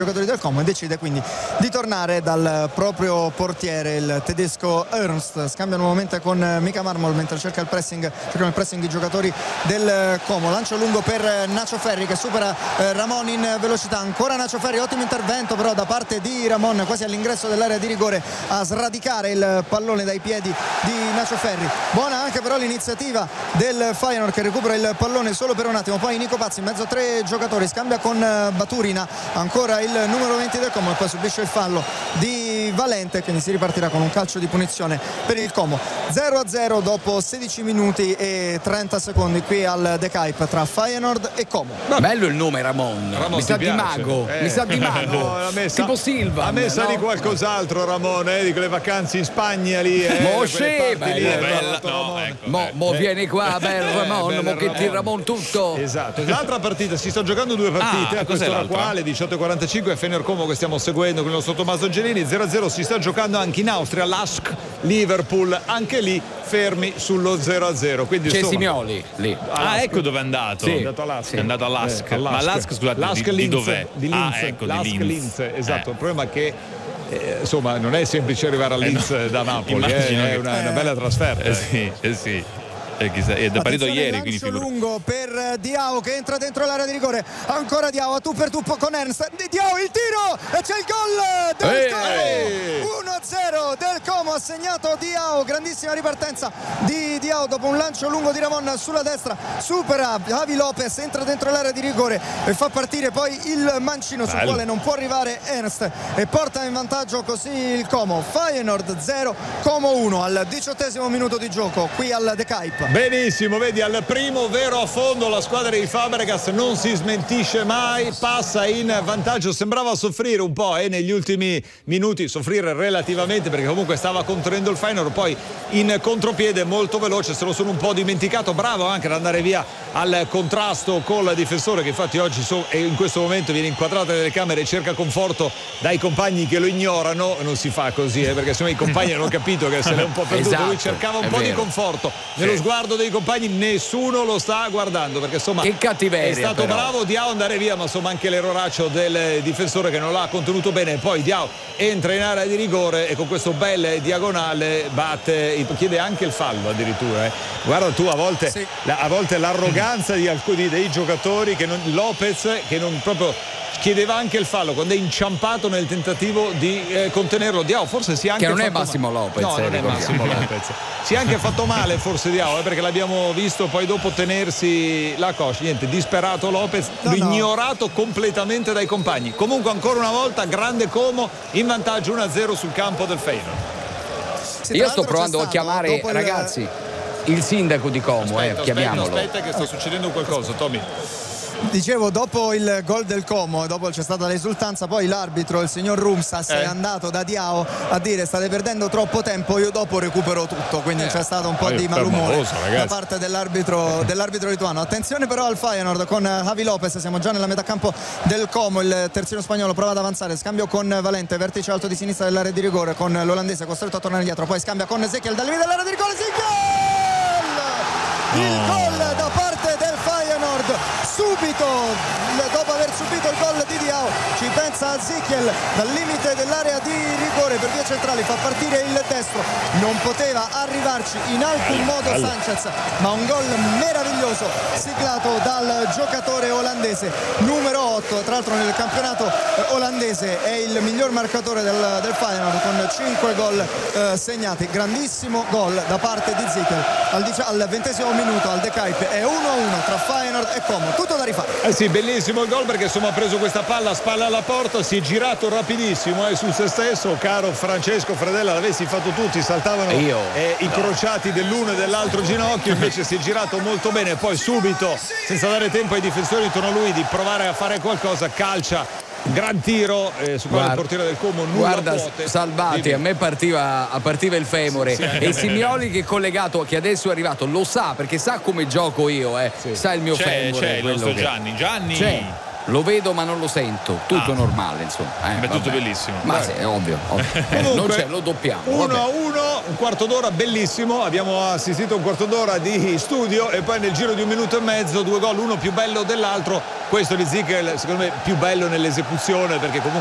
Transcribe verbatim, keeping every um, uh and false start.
giocatori del Como e decide quindi di tornare dal proprio portiere, il tedesco Ernst. Scambia nuovamente con Mika Marmol mentre cerca il pressing, cercano il pressing i giocatori del Como. Lancio lungo per Nacho Ferri che supera eh, Ramon in velocità. Ancora Nacho Ferri, ottimo intervento però da parte di Ramon quasi all'ingresso dell'area di rigore a sradicare il pallone dai piedi di Nacho Ferri. Buona anche però l'iniziativa del Feyenoord che recupera il pallone solo per un attimo. Poi Nico Pazzi in mezzo a tre giocatori, scambia con Baturina, ancora il il numero venti del Como e poi subisce il fallo di Valente, quindi si ripartirà con un calcio di punizione per il Como. Zero a zero dopo sedici minuti e trenta secondi qui al De Kuip tra Feyenoord e Como. Bello il nome Ramon, Ramon mi sa piace. di mago, eh. mi sa di mago, no, a me sa, tipo Silva. A me sa no? di qualcos'altro Ramon, eh, di quelle vacanze in Spagna lì. Eh, mo sì, lì, lì, eh, bella, no, ecco, mo, mo eh. vieni qua, bel Ramon, eh, mo che ti Ramon tutto. Esatto. L'altra partita, si sta giocando due partite Ah, a quest'ora l'altra? qua, alle diciotto e quarantacinque, Fener Como che stiamo seguendo con il nostro Tommaso Gelini. Zero a zero si sta giocando anche in Austria, Lask Liverpool, anche lì fermi sullo zero a zero. Quindi C'è insomma, Simioli lì. Ah, ecco dove è andato. Sì. è andato a Lask. È andato a Lask. Eh, a Lask. Ma Lask, scusate, Lask di, di Linz, dov'è? Di Linz. Ah, ecco, Lask di Linz. Linz, esatto. Eh. Il problema è che eh, insomma non è semplice arrivare a Linz Eh, no. da Napoli, Immagino eh, è che- una, una bella trasferta. Eh sì, eh sì. Eh, chissà, è partito Attenzione, ieri, quindi lancio figura. lungo per Diao che entra dentro l'area di rigore. Ancora Diao a tu per tu con Ernst. Di Diao il tiro e c'è il gol del Ehi! Como. uno a zero del Como, ha segnato Diao. Grandissima ripartenza di Diao dopo un lancio lungo di Ramon sulla destra. Supera Javi Lopez, entra dentro l'area di rigore e fa partire poi il mancino sul Bello. quale non può arrivare Ernst e porta in vantaggio così il Como. Feyenoord zero, Como uno al diciottesimo minuto di gioco qui al De Kuip. Benissimo, vedi, al primo vero affondo la squadra di Fabregas non si smentisce mai, passa in vantaggio, sembrava soffrire un po' e eh, negli ultimi minuti, soffrire relativamente perché comunque stava contenendo il Feyenoord, poi in contropiede molto veloce, se lo sono un po' dimenticato, bravo anche ad andare via al contrasto col difensore che infatti oggi so, e in questo momento viene inquadrato nelle telecamere e cerca conforto dai compagni che lo ignorano. Non si fa così eh, perché insomma i compagni hanno capito che se l'è un po' perduto, Esatto, lui cercava un è po' vero. di conforto nello sguardo dei compagni, nessuno lo sta guardando perché insomma Che cattiveria, è stato però. bravo Diao ad andare via, ma insomma anche l'erroraccio del difensore che non l'ha contenuto bene. Poi Diao entra in area di rigore e con questo bel diagonale batte, chiede anche il fallo addirittura eh. Guarda tu a volte, Sì. la, a volte l'arroganza di alcuni dei giocatori che non, Lopez che non proprio chiedeva anche il fallo quando è inciampato nel tentativo di eh, contenerlo. Diao forse si è anche Che non è fatto Massimo ma- Lopez, no eh, non è ricordiamo. Massimo Lopez, si è anche fatto male forse Diao eh, perché l'abbiamo visto poi dopo tenersi la coscia, niente, disperato Lopez, No, no. ignorato completamente dai compagni. Comunque ancora una volta grande Como in vantaggio uno a zero sul campo del Feyenoord. Sì, tra Io sto l'altro provando c'è a stato, chiamare, dopo il- ragazzi, il sindaco di Como, eh, Aspetta, chiamiamolo. aspetta, aspetta che sta succedendo qualcosa, Tommy. Dicevo, dopo il gol del Como, dopo c'è stata l'esultanza, poi l'arbitro, il signor Rumsas, Eh. è andato da Diao a dire state perdendo troppo tempo, io dopo recupero tutto, quindi Eh. c'è stato un po' Poi di è malumore clamoroso, ragazzi. da parte dell'arbitro, dell'arbitro lituano. Attenzione però al Feyenoord con Javi Lopez, siamo già nella metà campo del Como, il terzino spagnolo prova ad avanzare, scambio con Valente, vertice alto di sinistra dell'area di rigore con l'olandese costretto a tornare indietro, poi scambia con Ezekiel dal limite dell'area di rigore, sì, gol! Il gol da parte del Feyenoord subito dopo aver subito il gol di Diao, ci pensa Ezekiel dal limite dell'area di rigore per via centrale, fa partire il destro, non poteva arrivarci in alcun modo Sanchez, ma un gol meraviglioso siglato dal giocatore olandese numero otto, tra l'altro nel campionato eh, olandese è il miglior marcatore del, del Feyenoord con cinque gol eh, segnati. Grandissimo gol da parte di Ezekiel al, dici- al ventesimo minuto al De Kuip, è uno a uno tra Feyenoord e Como, tutto da rifare. Eh sì, bellissimo il gol perché insomma ha preso questa palla a spalla alla porta, si è girato rapidissimo e eh, su se stesso, caro Francesco Fredella, l'avessi fatto tutti, saltavano Io? eh, i crociati dell'uno e dell'altro ginocchio, invece si è girato molto bene, poi subito, senza dare tempo ai difensori intorno a lui di provare a fare qualcosa, calcia. Gran tiro eh, su quale il portiere del Como nulla guarda puote. Salvati, Dimmi. a me partiva, partiva il femore Sì, sì, e Simioli che è collegato, che adesso è arrivato, lo sa perché sa come gioco io, eh. Sì. Sa il mio C'è, femore, c'è il quello nostro che- Gianni. Gianni. C'è. Lo vedo ma non lo sento, tutto Ah. normale insomma. Eh, Beh, tutto vabbè. bellissimo. Ma sì, è ovvio, ovvio. Eh, non Comunque, c'è, lo doppiamo. uno vabbè. a uno, un quarto d'ora bellissimo, abbiamo assistito a un quarto d'ora di studio e poi nel giro di un minuto e mezzo due gol, uno più bello dell'altro. Questo di Ziegler secondo me più bello nell'esecuzione, perché comunque